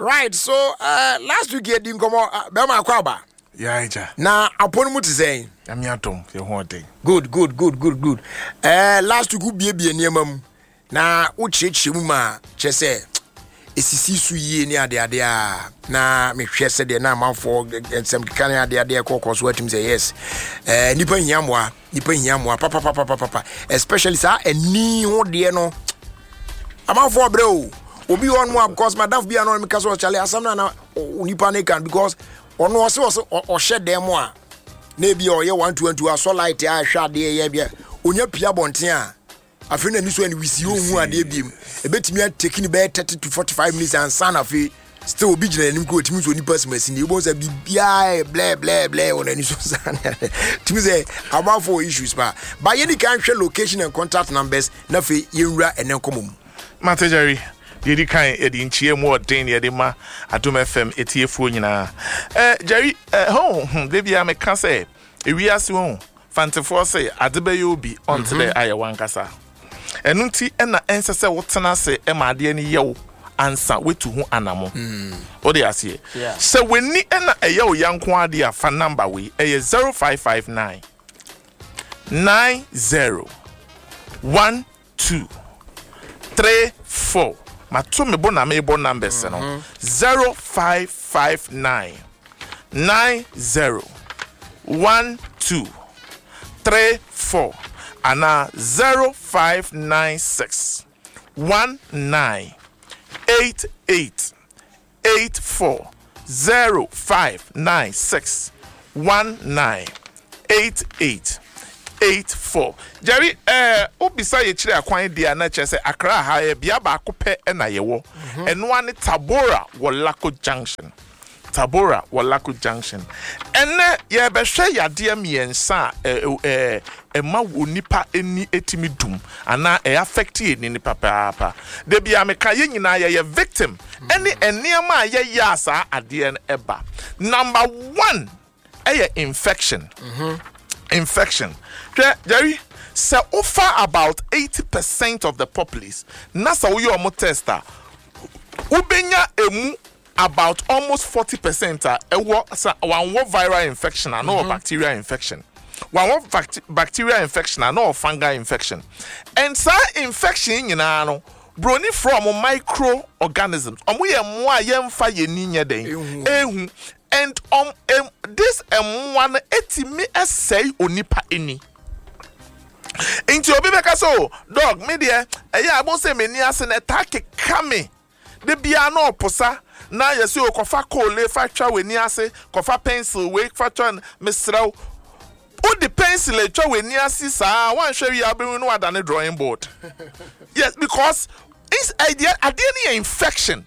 Right, so last week you didn't come on Bema Kwaba. Yeah, Now, upon what to say? I'm your tom, your haunting. Good. Last week would be a near mum. Now, Uchi Chimuma, Chese. Esisisu ye ni ade na me hwese de na amanfo ensem kan ade kokos watim say yes nipa hiamwa papa especially sa ani ho de no amanfo bre o obi on mo because madam bia no me kaso chale asam na nipa ne kan because ono o se o hye dem a na bia o ye 122 aso light a hwa de ye bia onya pia bonten a afina ni so ani wisi ohun ade biem ebetimi taking be 30 to 45 minutes and san afi still be gina nim ko timi so ni pass machine e bon say bibia blah on ani so san timi say about for issues ba ye di kan hwe location and contact numbers na fe yenwura enen komom Mate Jerry di kan e di nchie mu odin ye di ma Adom FM etiefuo nyina Jerry de bia me kan say ewiase ho fantefo say adebe yo bi until the aye wankasa enunti na ensese wotena se e ma ade ani yewo ansa wetu hu anamo o de ase se weni na eyewo yanko ade afa number we 0559 90 12 34 mato me bo na me bo numbers no 0559 90 12 34 ana 0596 19 88 84 0596 19 88 84 Jerry obisa ye kire akwan dia na chese Accra ha e bia ba akopɛ na yewo eno ane Tabora Wolako Junction ene ye be hwe yade miensa ma wonipa eni etimi dum ana affect eni papa de bia me ka ye nyina ye victim ene eniema ye asa ade en eba number 1 infection Jerry say over about 80% of the populace nasa wo yo mo tester ubenya emu about almost 40% one viral infection and no bacterial infection. One bacterial infection and no fungal infection. And some infection no brony from microorganisms. We are more yemfa yeninya den. And this one etimi essay onipa eni. Into obibeka so dog media I won't say many as an attack kame. The biano posa na yesi okofa kole fatwa weni ase kofa pencil we fatwa mesraw o the pencil etwa weni ase sa wan hwe wi abenu no adane drawing board yes because it's idea any infection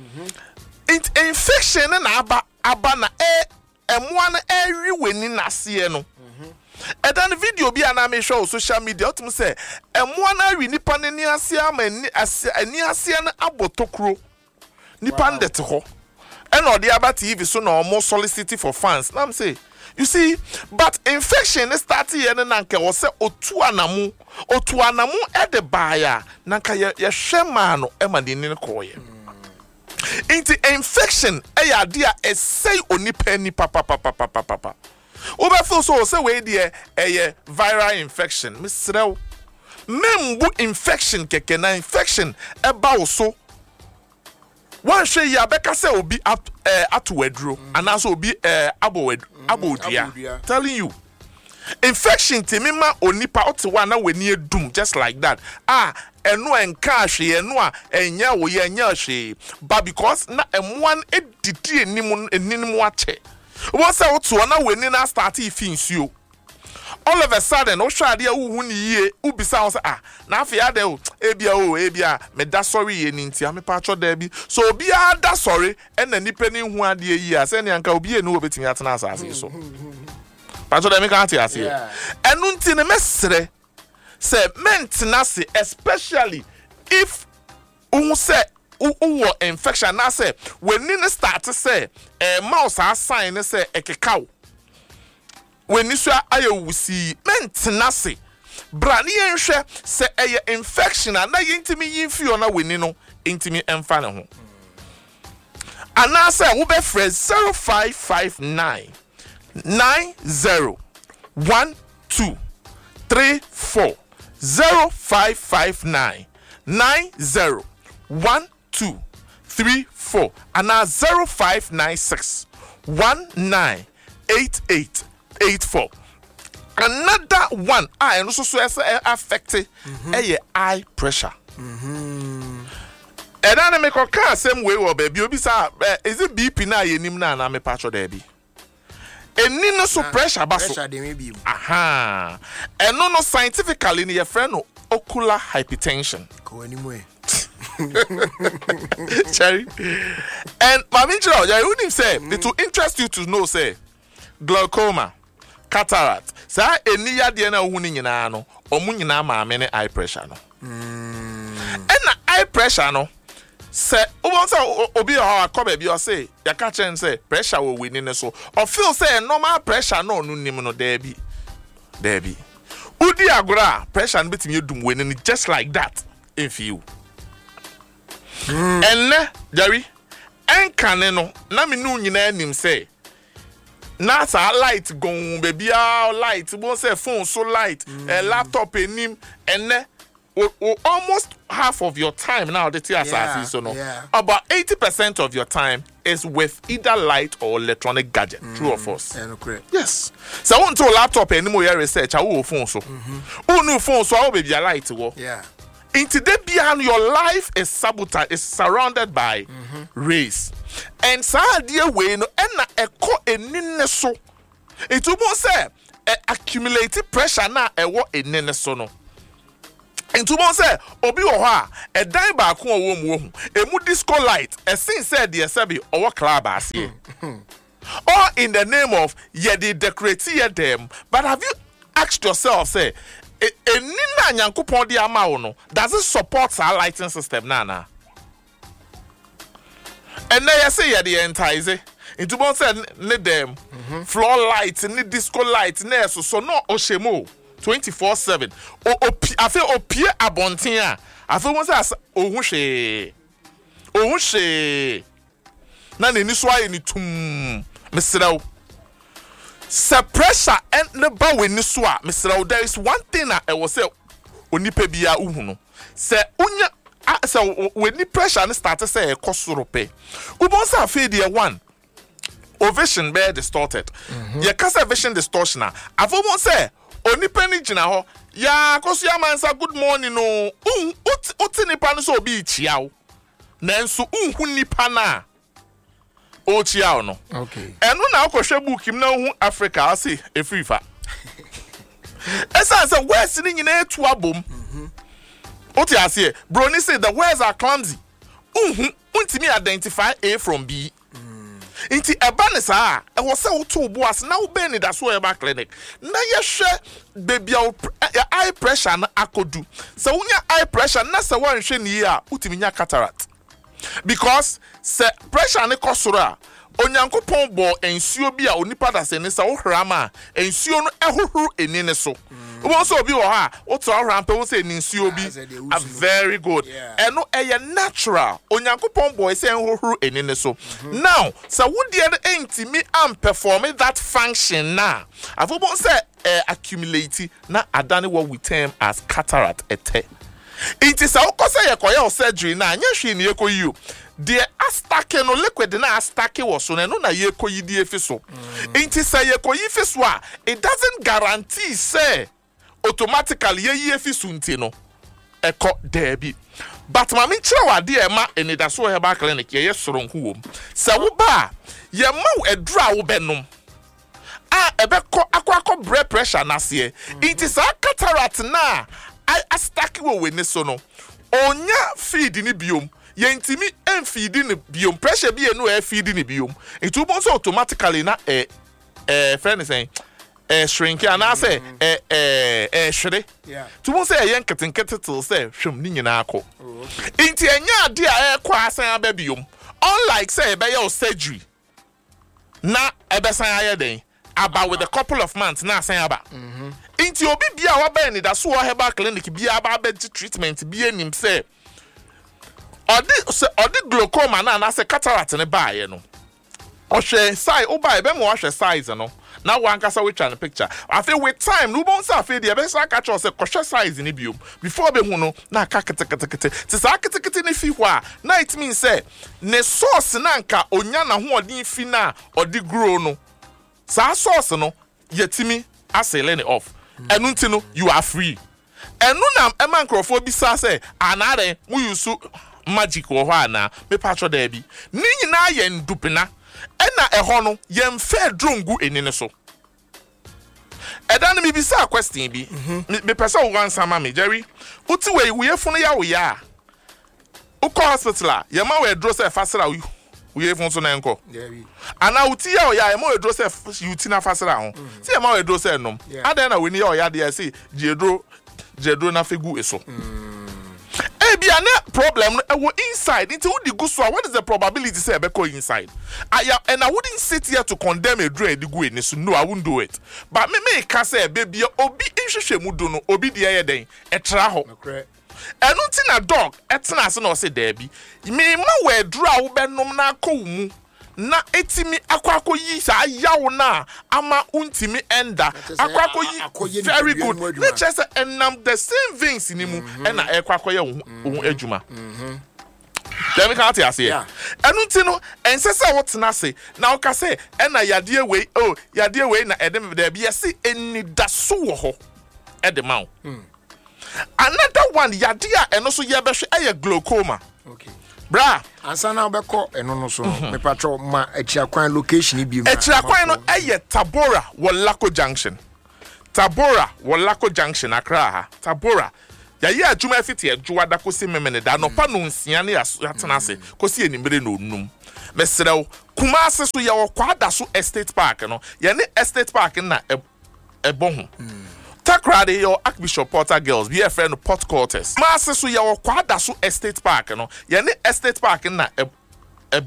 infection na aba na emwa na eri weni nase no edan video bi ana me hwe social media otum say emwa na ri nipa ne ase ama ani ase na abotokro nipa ndete ho and or the about TV so no more solicity for fans. Now I'm say, you see, but infection is starting here nanka was say otu anamu e de baya nanka ye shema no e madini ko ye. Into infection e ya dia e say onipa ni papa. Oba so say we there e viral infection. Misrew membu infection keke na infection e ba so one say ya beka say obi atwedro and also obi abodia telling you infection timima onipa otiwa na weni edum just like that eno enka hwe eno a enya wo ye enya hwe but because na emwan edidi enimu ache wo say otuo na weni na start ifinsuo all of a sudden o hwade a wuhu ni yie ubisa won say na afia de ebia me da sorry ye ni ntia me pa cho da bi so obia da sorry na nipa ni hu ade yi a se ne anka obia no obetimi atena asase so pa cho da me ka ate ase enu nti ne mesre say maintenance especially if un say wo infection na say when ni start say mouse a sign say ekekaw when you say ayewusi maintenance brand yenhwe say infection and na yintimi yimfi ona weni no intimi emfa ne ho And I say we be fresh 0559 901234 0559 901234 and now 0596 198884. Another one, I also affected eye pressure. And I make a car same way or baby. Is it BP now? You name now, I'm a patch of Debbie. And no so pressure, pressure they may be. Aha. And no scientifically, your friend ocular hypertension. Go anyway. Cherry. And Mami Chiro, I wouldn't say it will interest you to know, say glaucoma, cataract. Say any yadiana winning in ano, or munina ma many eye pressure no. And eye pressure no. Say, once obi or come be or say, ya catch and say pressure will win in so. Or feel say normal pressure no no Debbie. Udi agora pressure and bit me doom winning just like that. If you. And Jerry, and caneno, na me no nyina nim say. Na sa light gon baby light, won't say phone so light, laptop enim, and almost half of your time now the TSRC so no. About 80% of your time is with either light or electronic gadget. True or false? Yes. So I want to laptop anymore research. I will phone so. Oh no phone so I will be a light. Yeah. In today beyond your life is sabotaged, is surrounded by rays. And so dear way no na echo enine so. It will say accumulated pressure na ewo enine so no. Into one say, Obi Oha, a dime back home, a mood disco light, a sin said the Asabi or club as ye. Or in the name of Yedi decorate them. But have you asked yourself, say, a Nina Yankupon di Amauno does it support our lighting system, Nana? And then I say, Yedi entice. Into one said, need them floor lights, need disco lights, so no Oshemo. 24/7. I feel opie abontia. I feel once as ohushe. Na ni so aye ni tum. Mesraw. Se pressure and the ba we ni so a mesraw. There is one thing that I was say onipa bia uhu no. Se unya se when the pressure and start say ekosoro pe. Ubon say afei de one. Vision be distorted. Ye kasa vision distortion a. I feel once say oni penny jina ho ya koso ya mansa good morning no uti nipa no so obi chia wo nanso unhu nipa na o chia wo no okay eno na akohwe book im na hu Africa ase efrifa esa say words ni nyina etu abom oti ase bro ni say the words are clumsy untimi identify A from B. Inti ebane sa e wo se wo to boas na wo be ni da so e ba clinic na ye hwe baby eye pressure na akodu se wonya eye pressure na se wan hwe ni a utimi nya cataract because se pressure ne kosoro a onyankopon bo ensuo bi a onipa da se ne se wo hram a ensuo no ehohoro eni ne so wo so obi wo ha wo to hram pe wo se ni ensuo bi a very good and no eye natural onyankopon bo se ehohoro eni ne so now so wo de entimi am perform that function na afobon se accumulate na adane what we term as cataract ete inti sa wo kose ye koye surgery na anya hwe ni ekoyi the astake no liquid na astake wo so no na ye koyi die fi so inti say ye koyi fi so a it doesn't guarantee say automatically ye fi so nti no eko debi but mami kire wade e ma enida so heba clinic ye soronku wom se wo ba ye ma edura wo benom a ebeko akwa blood pressure na se inti sa cataract na astake wo we ni so no onya feed ni biom yentimi enfeed ni biom pressure bi enu feed ni biom it will also automatically na friend saying shrink and I say shre to won say yen ketenkete say hwem ni nyina akọ inti enya ade a kwa asan ababiom unlike say be your surgery na ebesan ayeden about with a couple of months na asan aba inti obi bia wa ba ni da so herbal clinic bia ba treatment bia nim say odi glaucoma na say cataract ne baaye no ohwe size obaye be mo ahwe size no na wankasa we try the picture afi with time no bon sa afi de be sa catch us kohwe size ni biom before be hu no na ka ketekete ti sa ketekete ne fi ho a na it mean say ne source na nka onya na ho odin fi na odi grow no sa source no yetimi asele ne off enu nti no you are free enu na ema nkrofo bi sa say anare mu yusu magic wo ho ana me patcho da bi ni nyina ye ndupena ena eho no ye mfe drongu enine so edan mi bi sa question bi me pesa wo answer ma me Jerry uti we yefunu ya wo ya uko hospital a ye ma we dro say fasara we yefunu so na enko ana uti ya wo ya ye ma we dro say uti na fasara ho ti ye ma we dro say nom adan na we ni ya wo ya de say jedro na fegu eso Ebia na problem no inside into the go so what is the probability say be go inside and I wouldn't sit here to condemn a drain the go in so no I wouldn't do it but me can say baby obi nhwehwemu do no obi de ye den etra ho enu ti na dog etena ase na say there bi me ma we dra wo benom na akwu na etimi akwako yi sa yawo na ama untimi enda akwako yi very good let's just enam the same veins in mu na akwako ye wo adwuma dem ka ati ase enu ti no ensese wo tena se na wo ka se na yade we na edem da bia se eni daso wo ho edema another one yade a eno so ye behwe eye glaucoma okay bra ansana obeko eno no so me patro ma echiakwan location bi echiakwan no eye Tabora Wolako Junction Accra ha Tabora ya ye adwuma afiti adwua da kosi memene da no pa no nsia ne atena ase kosi enimbre no num mesrew Kumasi so ye wokwada so estate park no ye ne estate park na ebohu Takrade your Archbishop Porter Girls BFN Port Quarters Kumasi so ye wokwada so estate park no ye ne estate park na